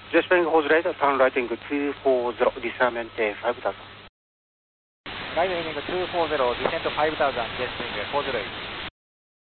Jetwing hose radar, turn right into 240, descent 5000. Right heading 240, descent 5000, Jetwing 408.